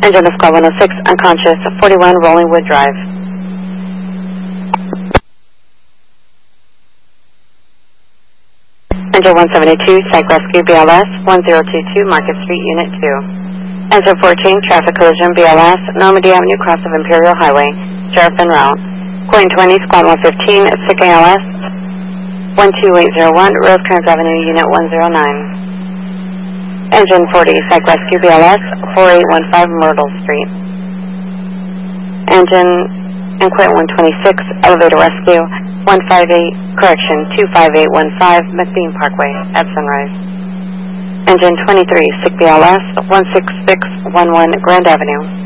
Engine of Squad 106, unconscious, 41 Rollingwood Drive. Engine 172, Psych Rescue BLS 1022, Market Street, Unit 2. Engine 14, Traffic Collision BLS, Normandy Avenue, cross of Imperial Highway, Sheriff en route. Point 20, Squad 115, Sick ALS 12801, Rosecrans Avenue, Unit 109. Engine 40, Psych Rescue BLS 4815, Myrtle Street. Engine Inquiry 126, Elevator Rescue 25815, McBean Parkway at Sunrise. Engine 23, Sick BLS 16611, Grand Avenue.